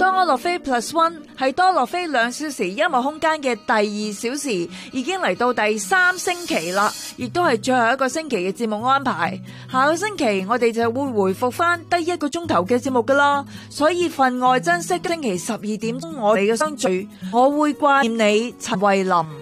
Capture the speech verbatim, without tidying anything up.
多樂飛 Plus One 係多樂飛兩小時音樂空間嘅第二小時，已經嚟到第三星期啦，亦都係最後一個星期嘅節目安排。下個星期我哋就會回復翻得一個鐘頭嘅節目噶啦，所以分外珍惜星期十二點鐘我哋嘅相聚。我會掛念你，陳慧琳。